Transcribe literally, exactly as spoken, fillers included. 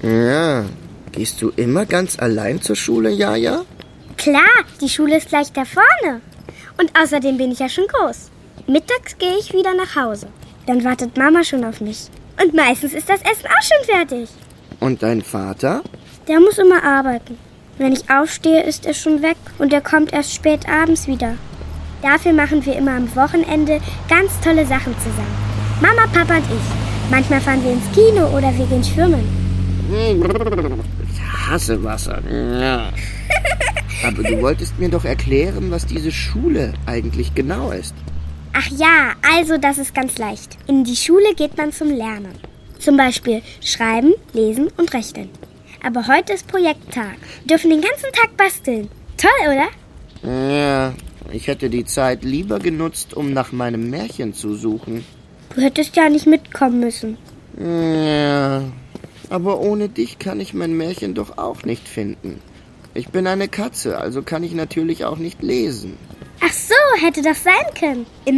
Ja, gehst du immer ganz allein zur Schule, Jaja? Klar, die Schule ist gleich da vorne. Und außerdem bin ich ja schon groß. Mittags gehe ich wieder nach Hause. Dann wartet Mama schon auf mich. Und meistens ist das Essen auch schon fertig. Und dein Vater? Der muss immer arbeiten. Wenn ich aufstehe, ist er schon weg und er kommt erst spät abends wieder. Dafür machen wir immer am Wochenende ganz tolle Sachen zusammen. Mama, Papa und ich. Manchmal fahren wir ins Kino oder wir gehen schwimmen. Ich hasse Wasser. Ja. Aber du wolltest mir doch erklären, was diese Schule eigentlich genau ist. Ach ja, also das ist ganz leicht. In die Schule geht man zum Lernen. Zum Beispiel schreiben, lesen und rechnen. Aber heute ist Projekttag. Wir dürfen den ganzen Tag basteln. Toll, oder? Ja, ich hätte die Zeit lieber genutzt, um nach meinem Märchen zu suchen. Du hättest ja nicht mitkommen müssen. Ja, aber ohne dich kann ich mein Märchen doch auch nicht finden. Ich bin eine Katze, also kann ich natürlich auch nicht lesen. Ach so, hätte das sein können. Im